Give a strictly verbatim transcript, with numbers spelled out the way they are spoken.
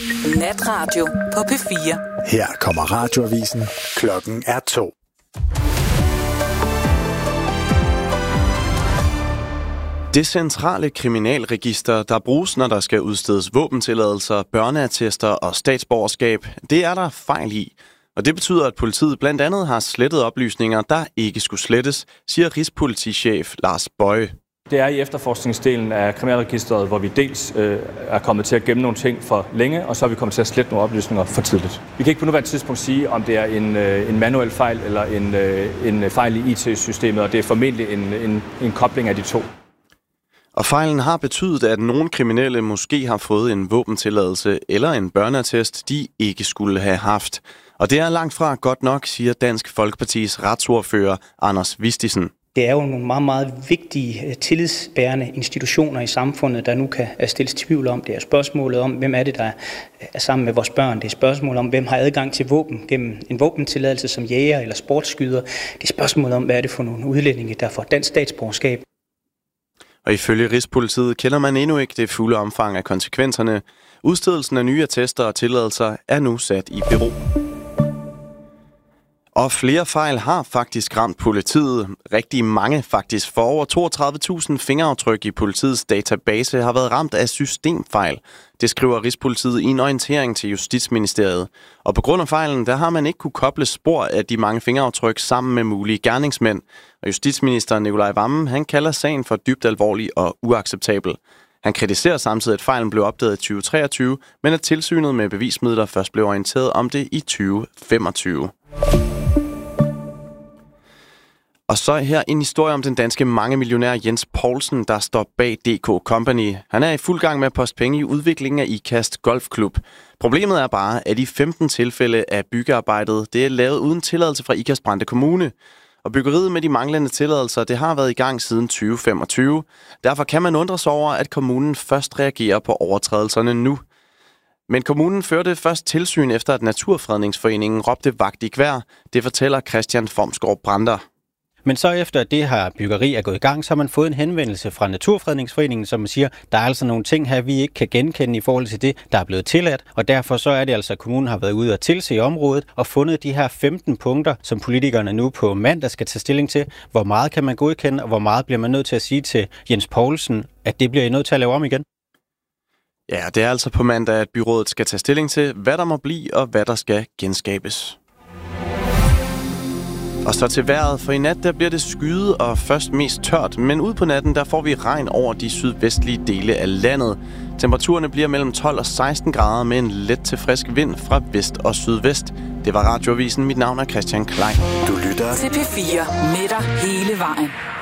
Natradio på P fire. Her kommer Radioavisen. Klokken er to. Det centrale kriminalregister, der bruges, når der skal udstedes våbentilladelser, børneattester og statsborgerskab, det er der fejl i. Og det betyder, at politiet blandt andet har slettet oplysninger, der ikke skulle slettes, siger Rigspolitichef Lars Boye. Det er i efterforskningsdelen af kriminalregisteret, hvor vi dels øh, er kommet til at gemme nogle ting for længe, og så er vi kommet til at slette nogle oplysninger for tidligt. Vi kan ikke på nuværende tidspunkt sige, om det er en, øh, en manuel fejl eller en, øh, en fejl i I T-systemet, og det er formentlig en, en, en kobling af de to. Og fejlen har betydet, at nogle kriminelle måske har fået en våbentilladelse eller en børneattest, de ikke skulle have haft. Og det er langt fra godt nok, siger Dansk Folkepartis retsordfører Anders Vistisen. Det er jo nogle meget, meget vigtige tillidsbærende institutioner i samfundet, der nu kan stilles tvivl om. Det er spørgsmålet om, hvem er det, der er sammen med vores børn. Det er spørgsmålet om, hvem har adgang til våben gennem en våbentilladelse som jæger eller sportsskyder. Det er spørgsmålet om, hvad er det for nogle udlændinge, der får dansk statsborgerskab. Og ifølge Rigspolitiet kender man endnu ikke det fulde omfang af konsekvenserne. Udstedelsen af nye attester og tilladelser er nu sat i bero. Og flere fejl har faktisk ramt politiet. Rigtig mange faktisk, for over toogtredive tusind fingeraftryk i politiets database har været ramt af systemfejl. Det skriver Rigspolitiet i en orientering til Justitsministeriet. Og på grund af fejlen, der har man ikke kunne koble spor af de mange fingeraftryk sammen med mulige gerningsmænd. Og justitsminister Nicolai Wammen, han kalder sagen for dybt alvorlig og uacceptabel. Han kritiserer samtidig, at fejlen blev opdaget i tyve treogtyve, men at tilsynet med bevismidler først blev orienteret om det i tyve femogtyve. Og så her en historie om den danske mangemillionær Jens Poulsen, der står bag D K Company. Han er i fuld gang med at poste penge i udviklingen af IKAST Golfklub. Problemet er bare, at i femten tilfælde af byggearbejdet, det er lavet uden tilladelse fra IKAST Brande Kommune. Og byggeriet med de manglende tilladelser, det har været i gang siden tyve femogtyve. Derfor kan man undre sig over, at kommunen først reagerer på overtrædelserne nu. Men kommunen førte først tilsyn efter, at Naturfredningsforeningen råbte vagt i gevær. Det fortæller Christian Fomsgaard Brander. Men så efter at det her byggeri er gået i gang, så har man fået en henvendelse fra Naturfredningsforeningen, som siger, der er altså nogle ting her, vi ikke kan genkende i forhold til det, der er blevet tilladt. Og derfor så er det altså, at kommunen har været ude og tilse området og fundet de her femten punkter, som politikerne nu på mandag skal tage stilling til. Hvor meget kan man godkende, og hvor meget bliver man nødt til at sige til Jens Poulsen, at det bliver I nødt til at lave om igen? Ja, det er altså på mandag, at byrådet skal tage stilling til, hvad der må blive og hvad der skal genskabes. Og så til vejret, for i nat der bliver det skyet og først mest tørt, men ud på natten der får vi regn over de sydvestlige dele af landet. Temperaturerne bliver mellem tolv og seksten grader med en let til frisk vind fra vest og sydvest. Det var Radioavisen. Mit navn er Christian Klein. Du lytter til P fire med dig hele vejen.